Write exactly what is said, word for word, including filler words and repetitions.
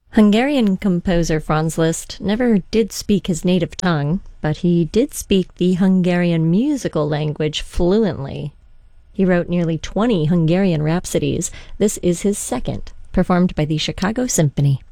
Hungarian composer Franz Liszt never did speak his native tongue, but he did speak the Hungarian musical language fluently. He wrote nearly twenty Hungarian rhapsodies. This is his second, performed by the Chicago Symphony.